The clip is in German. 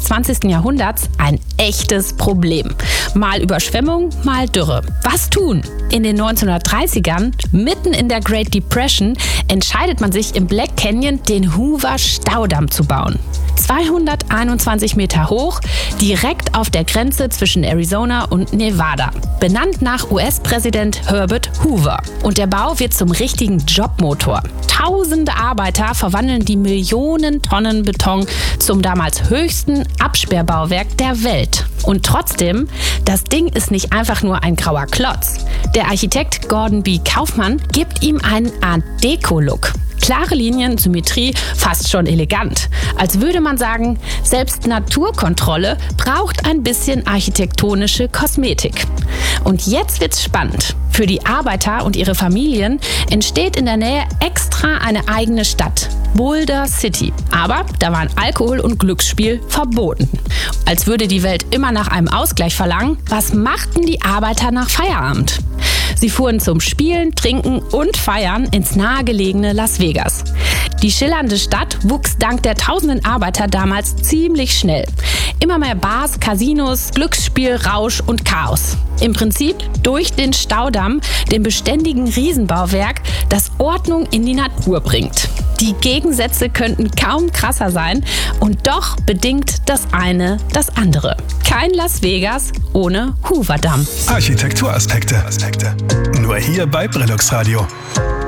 20. Jahrhunderts ein echtes Problem. Mal Überschwemmung, mal Dürre. Was tun? In den 1930ern, mitten in der Great Depression, entscheidet man sich im Black Canyon, den Hoover-Staudamm zu bauen. 221 Meter hoch, direkt auf der Grenze zwischen Arizona und Nevada. Benannt nach US-Präsident Herbert Hoover. Und der Bau wird zum richtigen Jobmotor. Tausende Arbeiter verwandeln die Millionen Tonnen Beton zum damals höchsten Absperrbauwerk der Welt. Und trotzdem, das Ding ist nicht einfach nur ein grauer Klotz. Der Architekt Gordon B. Kaufman gibt ihm einen Art-Deco-Look. Klare Linien, Symmetrie, fast schon elegant. Als würde man sagen, selbst Naturkontrolle braucht ein bisschen architektonische Kosmetik. Und jetzt wird's spannend. Für die Arbeiter und ihre Familien entsteht in der Nähe extra eine eigene Stadt, Boulder City. Aber da waren Alkohol und Glücksspiel verboten. Als würde die Welt immer nach einem Ausgleich verlangen, was machten die Arbeiter nach Feierabend? Sie fuhren zum Spielen, Trinken und Feiern ins nahegelegene Las Vegas. Die schillernde Stadt wuchs dank der tausenden Arbeiter damals ziemlich schnell. Immer mehr Bars, Casinos, Glücksspiel, Rausch und Chaos. Im Prinzip durch den Staudamm, dem beständigen Riesenbauwerk, das Ordnung in die Natur bringt. Die Gegensätze könnten kaum krasser sein und doch bedingt das eine das andere. Kein Las Vegas ohne Hoover-Damm. Architekturaspekte. Nur hier bei Brillux Radio.